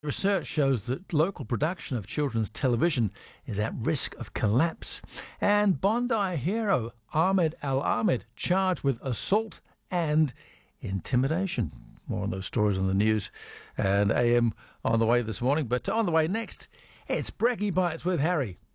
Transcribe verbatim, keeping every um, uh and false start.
Research shows that local production of children's television is at risk of collapse. And Bondi hero Ahmed Al-Ahmed charged with assault and intimidation. More on those stories on the news and A M on the way this morning. But on the way next, it's Brekkie Bites with Harry.